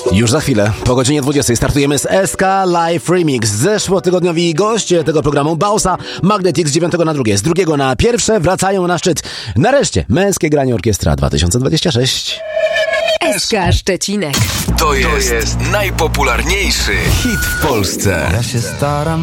Już za chwilę, po godzinie 20 startujemy z SK Live Remix. Zeszłotygodniowi goście tego programu Bausa, Magnetic z 9 na 2, z 2 na 1 wracają na szczyt. Nareszcie, Męskie Granie Orkiestra 2026. SK Szczecinek. To jest najpopularniejszy hit w Polsce. Ja się staram